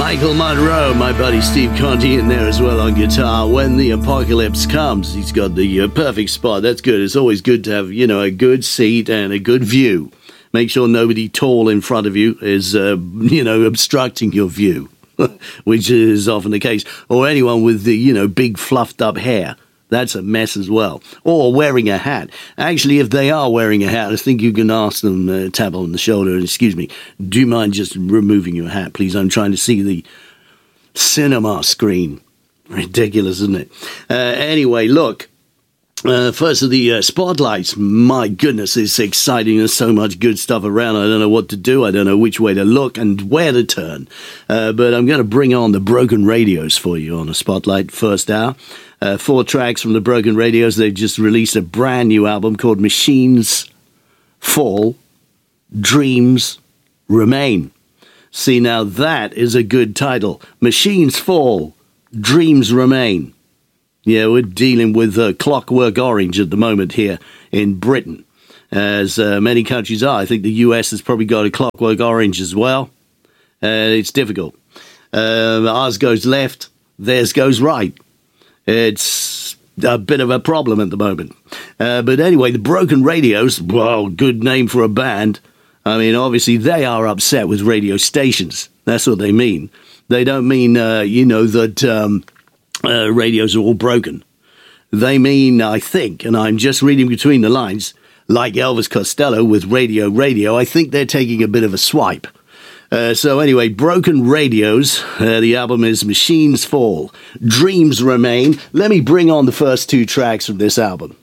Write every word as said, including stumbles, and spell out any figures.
Michael Monroe, my buddy Steve Conti in there as well on guitar. When the apocalypse comes, he's got the uh, perfect spot. That's good. It's always good to have, you know, a good seat and a good view. Make sure nobody tall in front of you is, uh, you know, obstructing your view, which is often the case. Or anyone with the, you know, big fluffed up hair. That's a mess as well. Or wearing a hat. Actually, if they are wearing a hat, I think you can ask them, uh, tap on the shoulder, and excuse me, do you mind just removing your hat, please? I'm trying to see the cinema screen. Ridiculous, isn't it? Uh, anyway, look. Uh, first of the uh, spotlights. My goodness, it's exciting. There's so much good stuff around. I don't know what to do. I don't know which way to look and where to turn. Uh, but I'm going to bring on the Broken Radios for you on the spotlight first hour. Uh, four tracks from the Broken Radios. They've just released a brand new album called Machines Fall, Dreams Remain. See, now that is a good title. Machines Fall, Dreams Remain. Yeah, we're dealing with uh, Clockwork Orange at the moment here in Britain, as uh, many countries are. I think the U S has probably got a Clockwork Orange as well. Uh, it's difficult. Uh, ours goes left, theirs goes right. It's a bit of a problem at the moment. Uh, but anyway, the Broken Radios, well, good name for a band. I mean, obviously they are upset with radio stations. That's what they mean. They don't mean, uh, you know, that... Um, Uh, radios are all broken. They mean, I think, and I'm just reading between the lines, like Elvis Costello with Radio Radio, I think they're taking a bit of a swipe. Uh, so anyway, Broken Radios, uh, the album is Machines Fall, Dreams Remain. Let me bring on the first two tracks from this album.